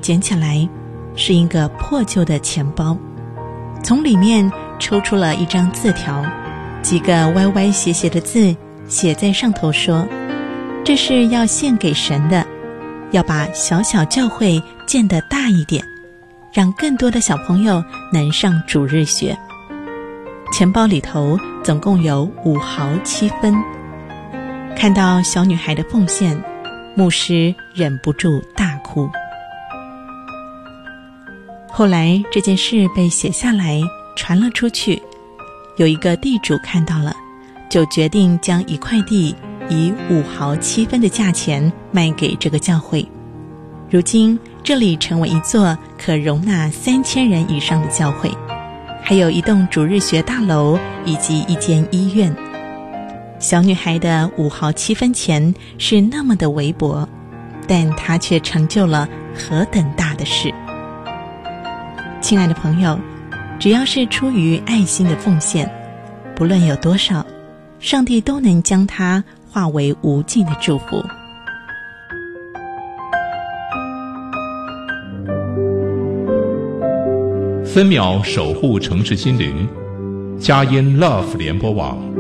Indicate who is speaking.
Speaker 1: 捡起来，是一个破旧的钱包，从里面抽出了一张字条，几个歪歪斜斜的字写在上头，说这是要献给神的，要把小小教会建得大一点，让更多的小朋友能上主日学。钱包里头总共有5毫7分。看到小女孩的奉献，牧师忍不住大哭。后来这件事被写下来传了出去，有一个地主看到了，就决定将一块地以5毫7分的价钱卖给这个教会。如今这里成为一座可容纳3000人以上的教会，还有一栋主日学大楼以及一间医院。小女孩的5毫7分钱是那么的微薄，但她却成就了何等大的事。亲爱的朋友，只要是出于爱心的奉献，不论有多少，上帝都能将它化为无尽的祝福。
Speaker 2: 分秒守护城市心灵，佳音 Love 联播网。